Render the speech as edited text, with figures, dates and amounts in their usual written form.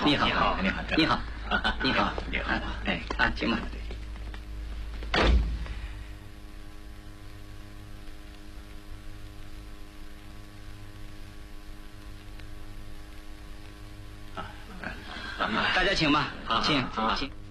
好，你好，你好， 你好， 你好，你好， 哎请吧。大家请吧，请。